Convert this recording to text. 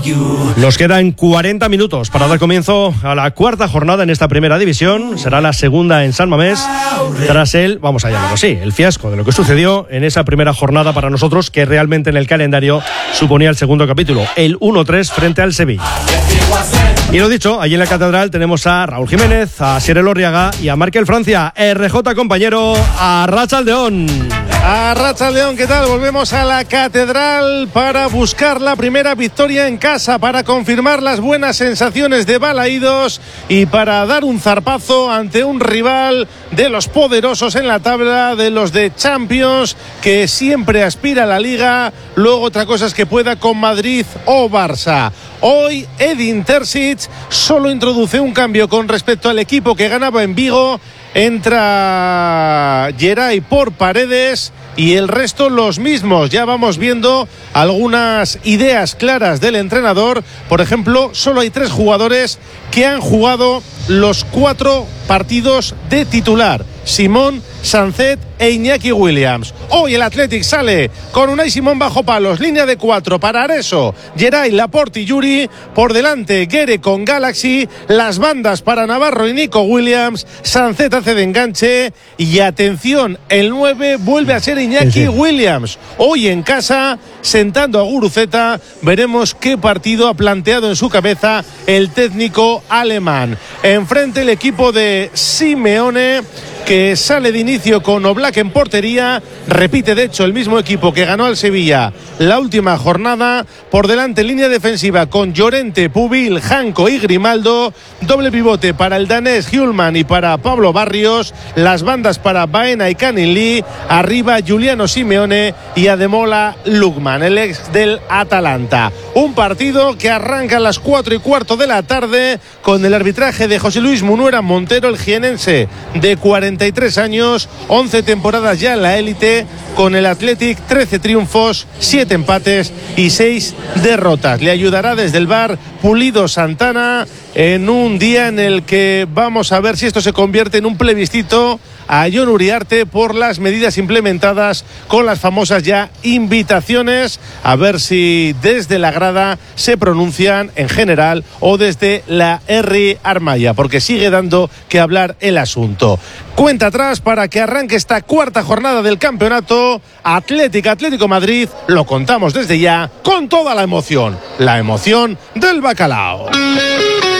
Nos quedan 40 minutos para dar comienzo a la cuarta jornada en esta primera división. Será la segunda en San Mamés, tras vamos a llamarlo así, el fiasco de lo que sucedió en esa primera jornada para nosotros, que realmente en el calendario suponía el segundo capítulo, el 1-3 frente al Sevilla. Y lo dicho, allí en la Catedral tenemos a Raúl Jiménez, a Sierra Lorriaga y a Markel Francia. RJ, compañero, a Arratsaldeon. Arratsaldeon, ¿qué tal? Volvemos a la Catedral para buscar la primera victoria en casa, para confirmar las buenas sensaciones de Balaídos y para dar un zarpazo ante un rival de los poderosos en la tabla, de los de Champions, que siempre aspira a la Liga. Luego otra cosa es que pueda con Madrid o Barça. Hoy Edin Terzic solo introduce un cambio con respecto al equipo que ganaba en Vigo. Entra Geray por Paredes y el resto los mismos. Ya vamos viendo algunas ideas claras del entrenador. Por ejemplo, solo hay 3 jugadores que han jugado los 4 partidos de titular: Simón, Sancet e Iñaki Williams. Hoy el Athletic sale con Unai Simón bajo palos, línea de 4 para Areso, Geray, Laporte y Yuri. Por delante Guere con Galaxy, las bandas para Navarro y Nico Williams. Sancet hace de enganche y atención, el 9 vuelve a ser Iñaki Williams. Hoy en casa, sentando a Guruceta, veremos qué partido ha planteado en su cabeza el técnico alemán. Enfrente el equipo de Simeone, que sale de inicio con Oblak en portería. Repite de hecho el mismo equipo que ganó al Sevilla la última jornada. Por delante en línea defensiva con Llorente, Pubil, Janko y Grimaldo. Doble pivote para el danés Hjulman y para Pablo Barrios. Las bandas para Baena y Canin Lee. Arriba Giuliano Simeone y Ademola Lookman, el ex del Atalanta. Un partido que arranca a las 4:15 de la tarde con el arbitraje de José Luis Munuera Montero, el jienense de 43 años, 11 temporadas ya en la élite, con el Athletic 13 triunfos, 7 empates y 6 derrotas. Le ayudará desde el VAR Pulido Santana en un día en el que vamos a ver si esto se convierte en un plebiscito a Jon Uriarte por las medidas implementadas con las famosas ya invitaciones, a ver si desde la grada se pronuncian en general o desde la R. Armaya, porque sigue dando que hablar el asunto. Cuenta atrás para que arranque esta cuarta jornada del campeonato. Atlético Madrid, lo contamos desde ya con toda la emoción del bacalao.